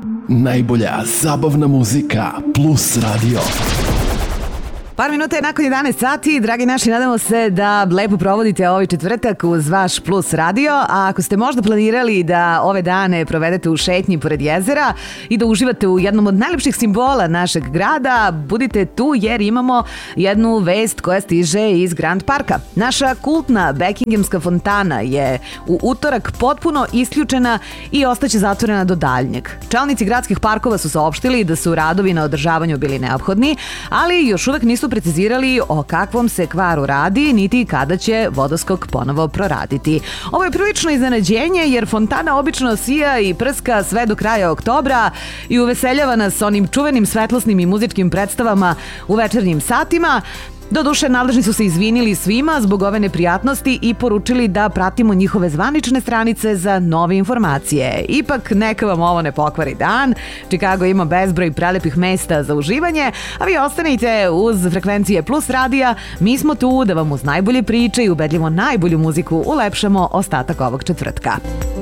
Najbolja zabavna muzika plus radio. Par minuta je nakon 11 sati, dragi naši, nadamo se da lepo provodite ovaj četvrtak uz vaš Plus radio, a ako ste možda planirali da ove dane provedete u šetnji pored jezera i da uživate u jednom od najlepših simbola našeg grada, budite tu jer imamo jednu vest koja stiže iz Grand Parka. Naša kultna Beckinghamska fontana je u utorak potpuno isključena i ostaće zatvorena do daljnjeg. Čelnici gradskih parkova su saopštili da su radovi na održavanju bili neophodni, ali još uvek nisu precizirali o kakvom se kvaru radi, niti kada će vodoskok ponovo proraditi. Ovo je prilično iznenađenje jer fontana obično sija i prska sve do kraja oktobra i uveseljava nas onim čuvenim svetlosnim i muzičkim predstavama u večernjim satima. Doduše, nadležni su se izvinili svima zbog ove neprijatnosti i poručili da pratimo njihove zvanične stranice za nove informacije. Ipak, neka vam ovo ne pokvari dan. Chicago ima bezbroj prelepih mesta za uživanje, a vi ostanite uz frekvencije Plus radija. Mi smo tu da vam uz najbolje priče i ubedljivo najbolju muziku ulepšamo ostatak ovog četvrtka.